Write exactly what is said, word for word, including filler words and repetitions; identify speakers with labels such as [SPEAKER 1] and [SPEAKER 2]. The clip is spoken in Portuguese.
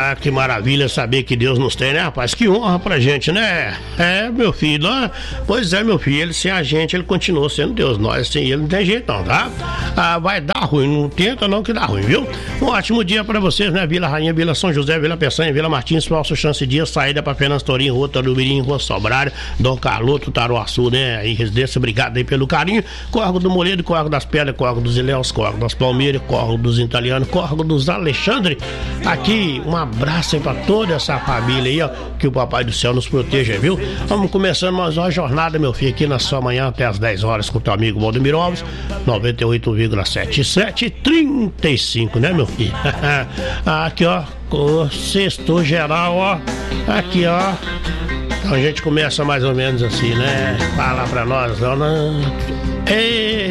[SPEAKER 1] Ah, que maravilha saber que Deus nos tem, né, rapaz? Que honra pra gente, né? É, meu filho, ó, pois é, meu filho, ele sem a gente, ele continua sendo Deus. Nós sem ele não tem jeito não, tá? Ah, vai dar ruim, não tenta não que dá ruim, viu? Um ótimo dia pra vocês, né? Vila Rainha, Vila São José, Vila Peçanha, Vila Martins, Falso Chance Dias, saída pra Fernando Torinho, Rua Tarubirim, Rua Sobrário, Dom Carloto, Taruaçu, né? Aí, residência, obrigado aí pelo carinho. Córrego do Moledo, Córrego das Pedras, Córrego dos Ilhéus, Córrego das Palmeiras, Córrego dos Italianos, Córrego dos Alexandre. Aqui, um abraço aí pra toda essa família aí, ó, que o Papai do Céu nos proteja, viu? Vamos começando mais uma jornada, meu filho, aqui na sua manhã até as dez horas com o teu amigo Valdemir Alves, noventa e oito vírgula setenta e sete, trinta e cinco, né, meu filho? Aqui, ó, o sexto geral, ó, aqui, ó. Então a gente começa mais ou menos assim, né? Fala pra nós, dona. Ei!